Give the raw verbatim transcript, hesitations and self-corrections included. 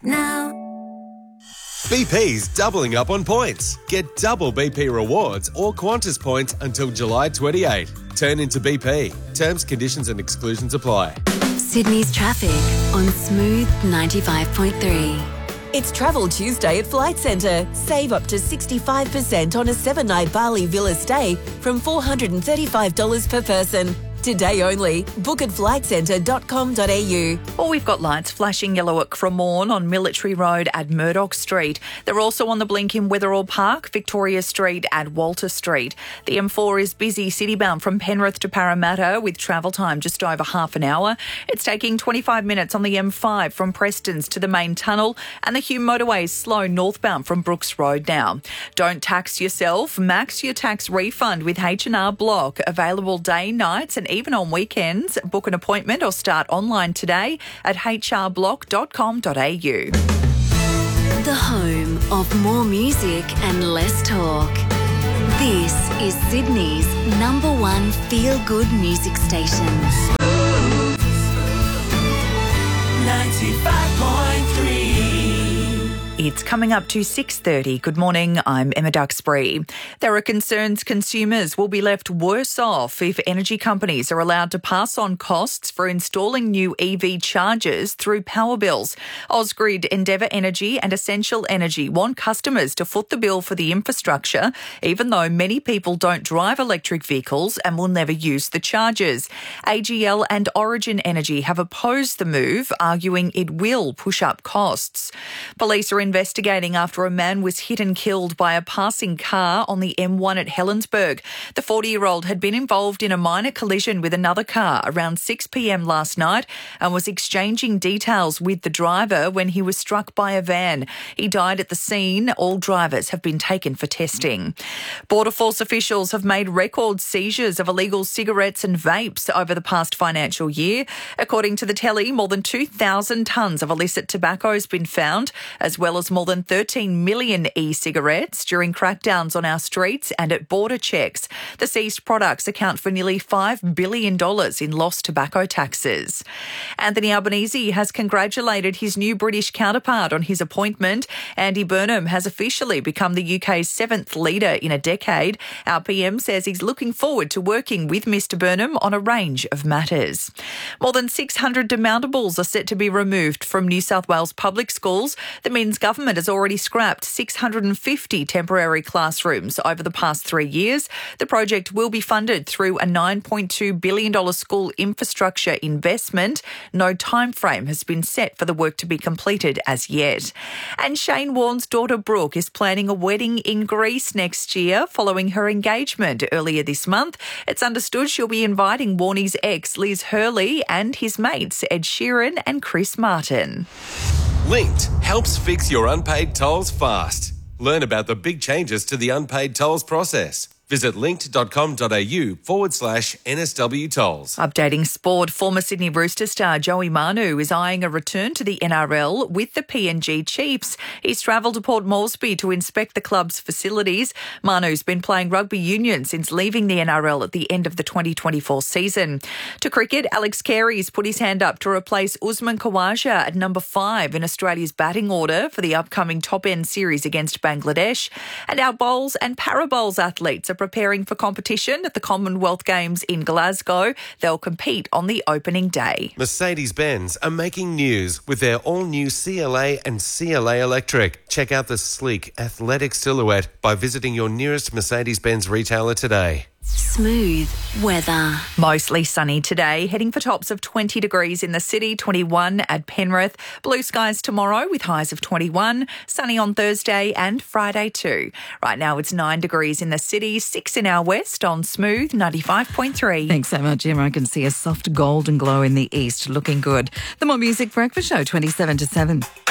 now. B P's doubling up on points. Get double B P rewards or Qantas points until July twenty-eighth. Turn into B P. Terms, conditions and exclusions apply. Sydney's traffic on Smooth ninety-five point three. It's Travel Tuesday at Flight Centre. Save up to sixty-five percent on a seven-night Bali villa stay from four hundred thirty-five dollars per person. Today only. Book at flight centre dot com dot a u. Or we've got lights flashing yellow at Cremorne on Military Road at Murdoch Street. They're also on the blink in Wetherall Park, Victoria Street at Walter Street. The M four is busy citybound from Penrith to Parramatta with travel time just over half an hour. It's taking twenty-five minutes on the M five from Prestons to the main tunnel, and the Hume motorway is slow northbound from Brooks Road now. Don't tax yourself. Max your tax refund with H and R Block. Available day, nights and even on weekends. Book an appointment or start online today at h r block dot com dot a u. The home of more music and less talk. This is Sydney's number one feel-good music station. ninety-five point three. It's coming up to six thirty. Good morning, I'm Emma Duxbury. There are concerns consumers will be left worse off if energy companies are allowed to pass on costs for installing new E V chargers through power bills. Ausgrid, Endeavour Energy and Essential Energy want customers to foot the bill for the infrastructure, even though many people don't drive electric vehicles and will never use the chargers. A G L and Origin Energy have opposed the move, arguing it will push up costs. Police are investigating after a man was hit and killed by a passing car on the M one at Helensburgh. The forty-year-old had been involved in a minor collision with another car around six p m last night and was exchanging details with the driver when he was struck by a van. He died at the scene. All drivers have been taken for testing. Border Force officials have made record seizures of illegal cigarettes and vapes over the past financial year. According to the telly, more than two thousand tonnes of illicit tobacco has been found, as well as more than thirteen million e-cigarettes during crackdowns on our streets and at border checks. The seized products account for nearly five billion dollars in lost tobacco taxes. Anthony Albanese has congratulated his new British counterpart on his appointment. Andy Burnham has officially become the U K's seventh leader in a decade. Our P M says he's looking forward to working with Mr Burnham on a range of matters. More than six hundred demountables are set to be removed from New South Wales public schools. The Men's government has already scrapped six hundred fifty temporary classrooms over the past three years. The project will be funded through a nine point two billion dollars school infrastructure investment. No time frame has been set for the work to be completed as yet. And Shane Warne's daughter Brooke is planning a wedding in Greece next year following her engagement earlier this month. It's understood she'll be inviting Warnie's ex Liz Hurley and his mates Ed Sheeran and Chris Martin. Linked helps fix your unpaid tolls fast. Learn about the big changes to the unpaid tolls process. Visit linked.com.au forward slash NSW tolls. Updating sport, former Sydney Rooster star Joey Manu is eyeing a return to the N R L with the P N G Chiefs. He's travelled to Port Moresby to inspect the club's facilities. Manu's been playing rugby union since leaving the N R L at the end of the twenty twenty-four season. To cricket, Alex Carey's put his hand up to replace Usman Khawaja at number five in Australia's batting order for the upcoming top-end series against Bangladesh. And our bowls and para-bowls athletes are preparing for competition at the Commonwealth Games in Glasgow. They'll compete on the opening day. Mercedes-Benz are making news with their all-new C L A and C L A Electric. Check out the sleek, athletic silhouette by visiting your nearest Mercedes-Benz retailer today. Smooth weather. Mostly sunny today, heading for tops of twenty degrees in the city, twenty-one at Penrith. Blue skies tomorrow with highs of twenty-one. Sunny on Thursday and Friday too. Right now it's nine degrees in the city, six in our west on Smooth ninety-five point three. Thanks so much, Emma. I can see a soft golden glow in the east. Looking good. The More Music Breakfast Show, twenty-seven to seven.